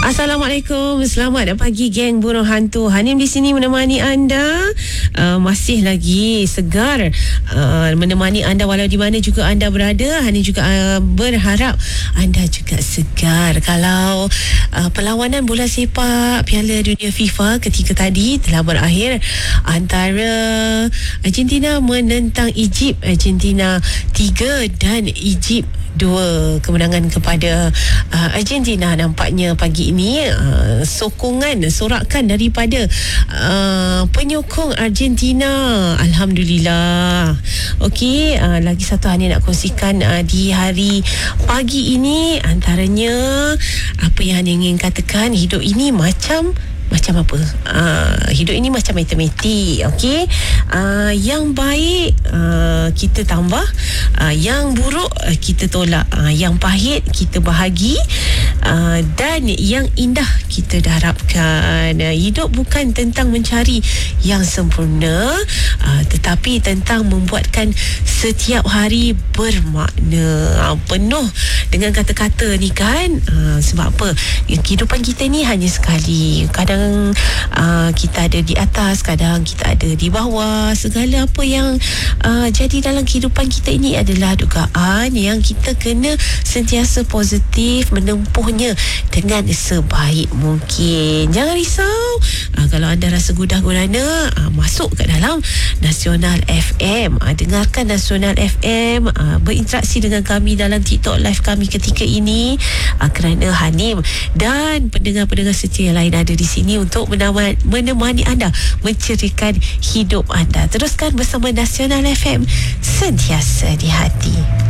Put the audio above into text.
Assalamualaikum, selamat pagi geng burung hantu. Hanim di sini menemani anda, masih lagi segar, menemani anda walau di mana juga anda berada. Hanim juga berharap anda juga segar. Kalau perlawanan bola sepak Piala Dunia FIFA ketiga tadi telah berakhir antara Argentina menentang Egypt. Argentina 3 dan Egypt 2. Kemenangan kepada Argentina nampaknya pagi ini. Sorakan daripada penyokong Argentina, alhamdulillah. Okey, lagi satu hanya nak kongsikan di hari pagi ini, antaranya apa yang ingin katakan, hidup ini macam apa? Hidup ini macam matematik. Okey, yang baik kita tambah, yang buruk kita tolak, yang pahit kita bahagi, dan yang indah kita darabkan. Hidup bukan tentang mencari yang sempurna, tetapi tentang membuatkan setiap hari bermakna. Penuh dengan kata-kata ni kan. Sebab apa? Kehidupan kita ni hanya sekali. Kadang kita ada di atas, kadang kita ada di bawah. Segala apa yang jadi dalam kehidupan kita ini adalah dugaan yang kita kena sentiasa positif menempuhnya dengan sebaik mungkin. Jangan risau kalau anda rasa gundah gulana, masuk ke dalam Nasional FM, dengarkan Nasional FM, berinteraksi dengan kami dalam TikTok live kami ketika ini, kerana Hanim dan pendengar-pendengar setia lain ada di sini untuk menemani anda, menceriakan hidup anda. Teruskan bersama Nasional FM, sentiasa di hati.